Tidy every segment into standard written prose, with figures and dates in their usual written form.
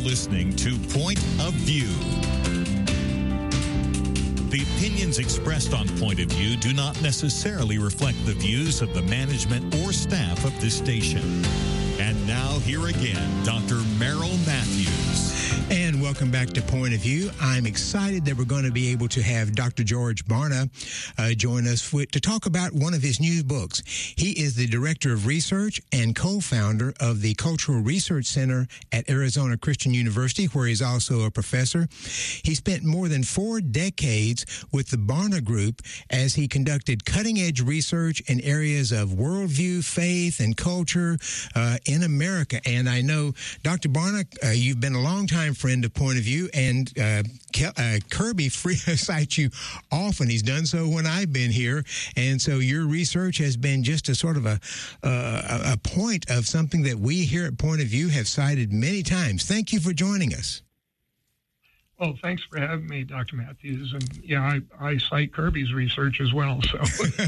listening to Point of View. The opinions expressed on Point of View do not necessarily reflect the views of the management or staff of this station. And now, here again, Dr. Merrill Matthews. And welcome back to Point of View. I'm excited that we're going to be able to have Dr. George Barna join us to talk about one of his new books. He is the Director of Research and co-founder of the Cultural Research Center at Arizona Christian University, where he's also a professor. He spent more than 4 decades with the Barna Group as he conducted cutting-edge research in areas of worldview, faith, and culture in America. And I know, Dr. Barna, you've been a long-time friend of Point of View, and Kirby cites you often. He's done so when I've been here, and so your research has been just a sort of a point of something that we here at Point of View have cited many times. Thank you for joining us. Well, thanks for having me, Dr. Matthews. And yeah, I cite Kirby's research as well. So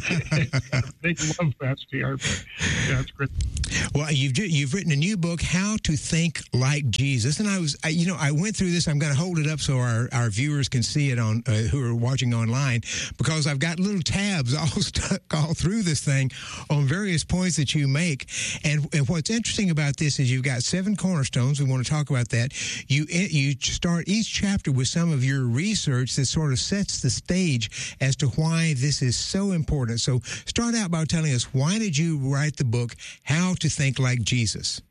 big love fest here. But yeah, it's great. Well, you've written a new book, How to Think Like Jesus. And I went through this. I'm going to hold it up so our viewers can see it on who are watching online, because I've got little tabs all stuck all through this thing on various points that you make. And what's interesting about this is you've got 7 cornerstones. We want to talk about that. You start each chapter with some of your research that sort of sets the stage as to why this is so important. So start out by telling us, why did you write the book, How to Think Like Jesus?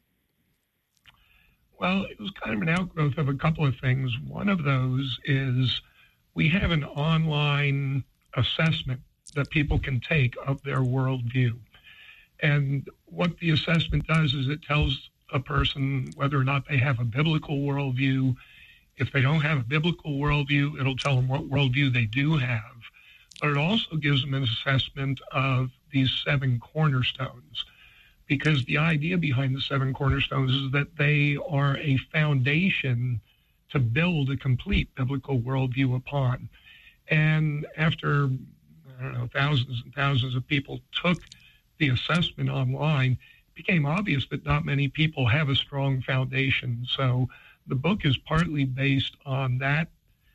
Well, it was kind of an outgrowth of a couple of things. One of those is we have an online assessment that people can take of their worldview. And what the assessment does is it tells a person whether or not they have a biblical worldview. If they don't have a biblical worldview, it'll tell them what worldview they do have. But it also gives them an assessment of these 7 cornerstones, because the idea behind the 7 cornerstones is that they are a foundation to build a complete biblical worldview upon. And after, thousands and thousands of people took the assessment online, it became obvious that not many people have a strong foundation. So the book is partly based on that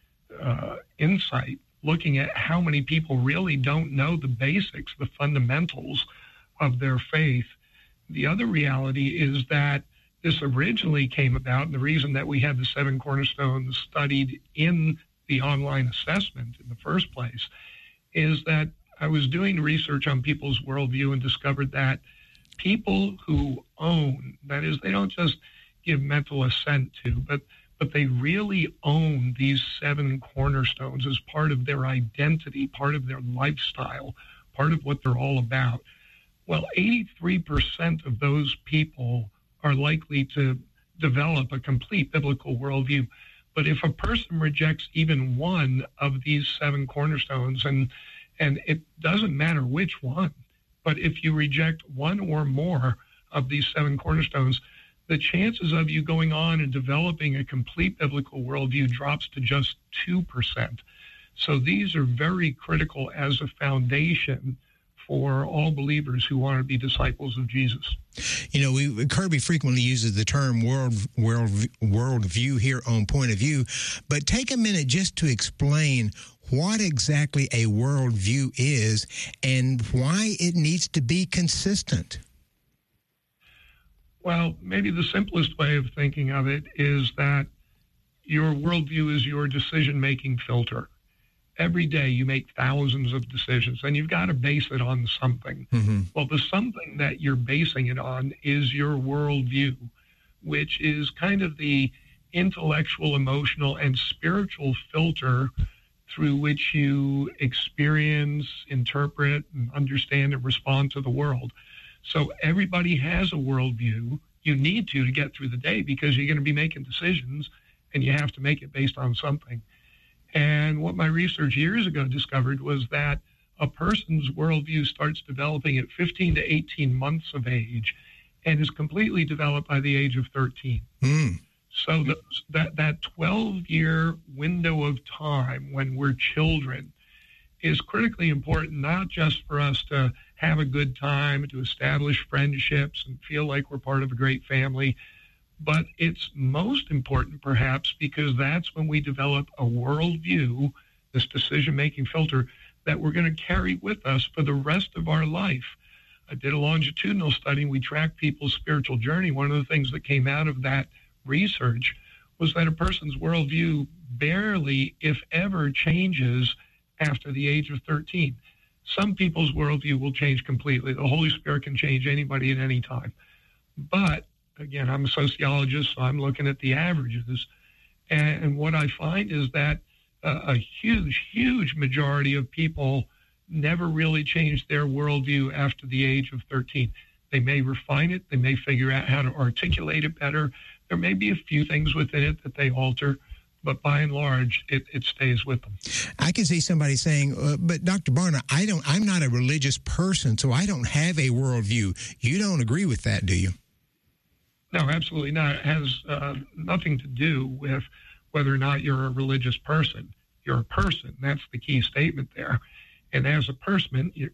insight, looking at how many people really don't know the basics, the fundamentals of their faith. The other reality is that this originally came about, and the reason that we had the 7 cornerstones studied in the online assessment in the first place is that I was doing research on people's worldview and discovered that people who own, that is, they don't just give mental assent to, but they really own these 7 cornerstones as part of their identity, part of their lifestyle, part of what they're all about. Well, 83% of those people are likely to develop a complete biblical worldview. But if a person rejects even one of these 7 cornerstones, and it doesn't matter which one, but if you reject one or more of these 7 cornerstones, the chances of you going on and developing a complete biblical worldview drops to just 2%. So these are very critical as a foundation for all believers who want to be disciples of Jesus. Kirby frequently uses the term worldview here on Point of View, but take a minute just to explain what exactly a worldview is and why it needs to be consistent. Well, maybe the simplest way of thinking of it is that your worldview is your decision-making filter. Every day you make thousands of decisions, and you've got to base it on something. Mm-hmm. Well, the something that you're basing it on is your worldview, which is kind of the intellectual, emotional, and spiritual filter through which you experience, interpret, and understand and respond to the world. So everybody has a worldview. You need to get through the day, because you're going to be making decisions, and you have to make it based on something. And what my research years ago discovered was that a person's worldview starts developing at 15 to 18 months of age and is completely developed by the age of 13. Mm. So that 12-year window of time when we're children is critically important, not just for us to have a good time, to establish friendships and feel like we're part of a great family, But it's most important, perhaps, because that's when we develop a worldview, this decision-making filter, that we're going to carry with us for the rest of our life. I did a longitudinal study, and we tracked people's spiritual journey. One of the things that came out of that research was that a person's worldview barely, if ever, changes after the age of 13. Some people's worldview will change completely. The Holy Spirit can change anybody at any time. But, again, I'm a sociologist, so I'm looking at the averages. And what I find is that a huge majority of people never really change their worldview after the age of 13. They may refine it. They may figure out how to articulate it better. There may be a few things within it that they alter, but by and large, it stays with them. I can see somebody saying, but Dr. Barna, I'm not a religious person, so I don't have a worldview. You don't agree with that, do you? No, absolutely not. It has nothing to do with whether or not you're a religious person. You're a person. That's the key statement there. And as a person, you're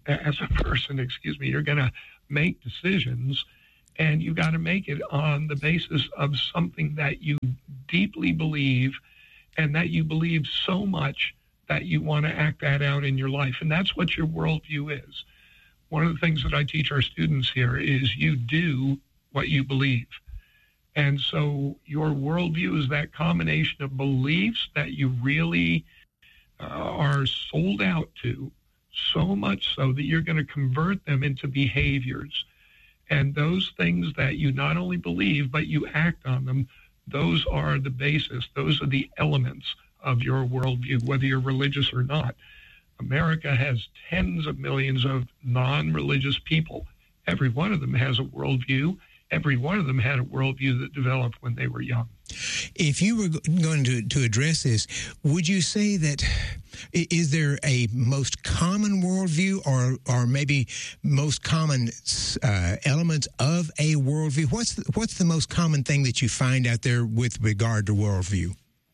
going to make decisions, and you got to make it on the basis of something that you deeply believe, and that you believe so much that you want to act that out in your life. And that's what your worldview is. One of the things that I teach our students here is you do what you believe. And so your worldview is that combination of beliefs that you really are sold out to, so much so that you're going to convert them into behaviors. And those things that you not only believe, but you act on them, those are the basis. Those are the elements of your worldview, whether you're religious or not. America has tens of millions of non-religious people. Every one of them has a worldview. Every one of them had a worldview that developed when they were young. If you were going to address this, would you say that is there a most common worldview or maybe most common elements of a worldview? What's the most common thing that you find out there with regard to worldview?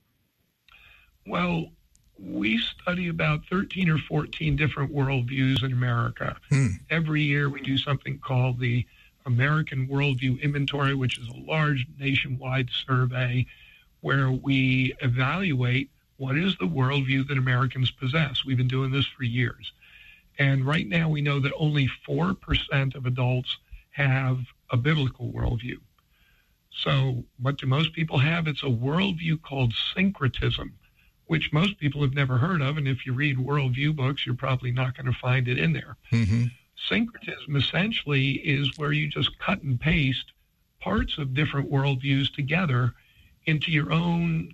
Well, we study about 13 or 14 different worldviews in America. Every year we do something called the American Worldview Inventory, which is a large nationwide survey where we evaluate what is the worldview that Americans possess. We've been doing this for years. And right now we know that only 4% of adults have a biblical worldview. So what do most people have? It's a worldview called syncretism, which most people have never heard of. And if you read worldview books, you're probably not going to find it in there. Mm-hmm. Syncretism essentially is where you just cut and paste parts of different worldviews together into your own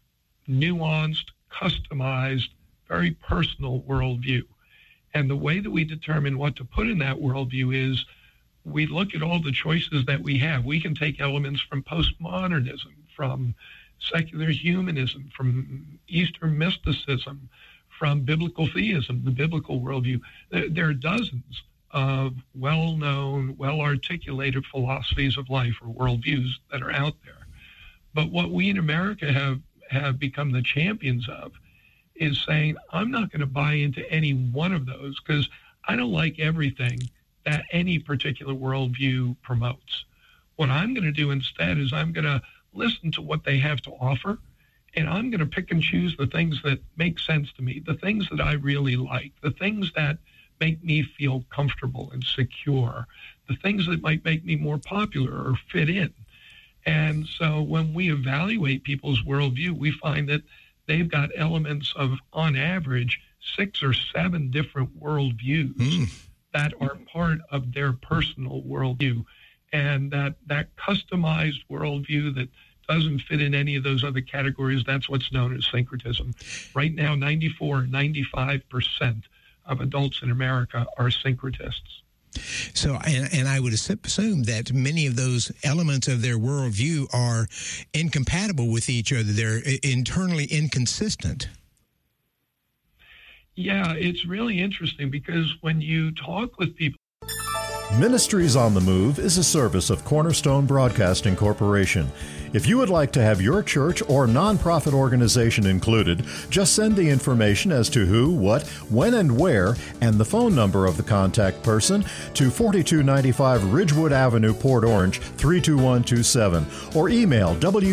nuanced, customized, very personal worldview. And the way that we determine what to put in that worldview is we look at all the choices that we have. We can take elements from postmodernism, from secular humanism, from Eastern mysticism, from biblical theism, the biblical worldview. There are dozens of well-known, well-articulated philosophies of life or worldviews that are out there. But what we in America have become the champions of is saying, I'm not going to buy into any one of those because I don't like everything that any particular worldview promotes. What I'm going to do instead is I'm going to listen to what they have to offer, and I'm going to pick and choose the things that make sense to me, the things that I really like, the things that make me feel comfortable and secure, the things that might make me more popular or fit in. And so when we evaluate people's worldview, we find that they've got elements of, on average, 6 or 7 different worldviews that are part of their personal worldview. And that customized worldview that doesn't fit in any of those other categories, that's what's known as syncretism. Right now, 95% of adults in America are syncretists. So, and I would assume that many of those elements of their worldview are incompatible with each other. They're internally inconsistent. Yeah, it's really interesting because when you talk with people, Ministries on the Move is a service of Cornerstone Broadcasting Corporation. If you would like to have your church or nonprofit organization included, just send the information as to who, what, when, and where, and the phone number of the contact person to 4295 Ridgewood Avenue, Port Orange, 32127, or email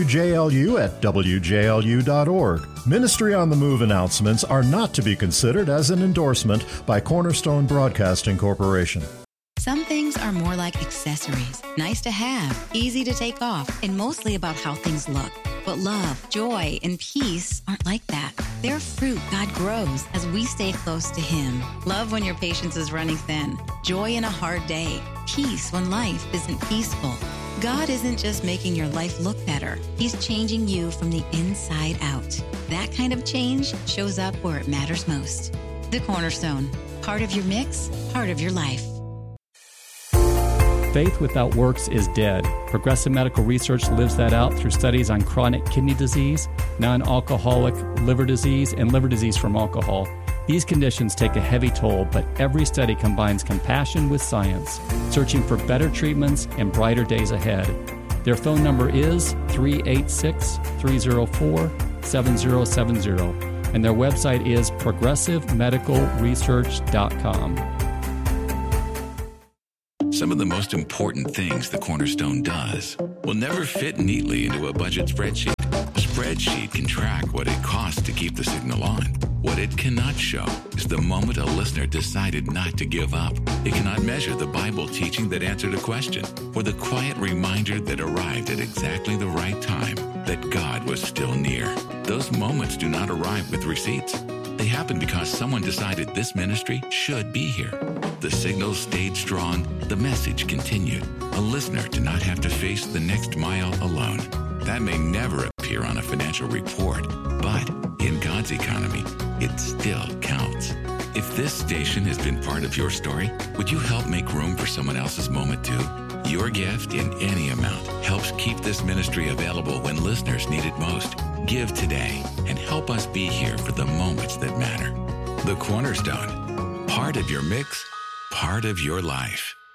wjlu@wjlu.org. Ministry on the Move announcements are not to be considered as an endorsement by Cornerstone Broadcasting Corporation. Some things are more like accessories, nice to have, easy to take off, and mostly about how things look. But love, joy, and peace aren't like that. They're fruit God grows as we stay close to Him. Love when your patience is running thin, joy in a hard day, peace when life isn't peaceful. God isn't just making your life look better. He's changing you from the inside out. That kind of change shows up where it matters most. The Cornerstone. Part of your mix, part of your life. Faith without works is dead. Progressive Medical Research lives that out through studies on chronic kidney disease, non-alcoholic liver disease, and liver disease from alcohol. These conditions take a heavy toll, but every study combines compassion with science, searching for better treatments and brighter days ahead. Their phone number is 386-304-7070, and their website is progressivemedicalresearch.com. Some of the most important things the Cornerstone does will never fit neatly into a budget spreadsheet. A spreadsheet can track what it costs to keep the signal on. What it cannot show is the moment a listener decided not to give up. It cannot measure the Bible teaching that answered a question, or the quiet reminder that arrived at exactly the right time that God was still near. Those moments do not arrive with receipts. They happen because someone decided this ministry should be here. The signal stayed strong, the message continued. A listener did not have to face the next mile alone. That may never appear on a financial report, but in God's economy, it still counts. If this station has been part of your story, would you help make room for someone else's moment too? Your gift in any amount helps keep this ministry available when listeners need it most. Give today and help us be here for the moments that matter. The Cornerstone, part of your mix, part of your life.